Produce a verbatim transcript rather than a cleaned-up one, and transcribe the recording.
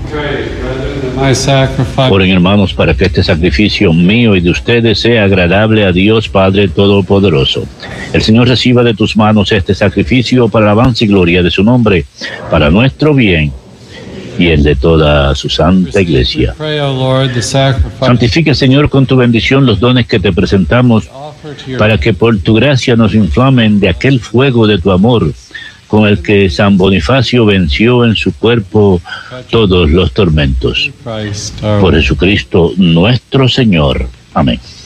Oren, hermanos, para que este sacrificio mío y de ustedes sea agradable a Dios Padre Todopoderoso. El Señor reciba de tus manos este sacrificio para la alabanza y gloria de su nombre, para nuestro bien y el de toda su santa iglesia. Santifica, Señor, con tu bendición los dones que te presentamos, para que por tu gracia nos inflamen de aquel fuego de tu amor, con el que San Bonifacio venció en su cuerpo todos los tormentos. Por Jesucristo nuestro Señor. Amén.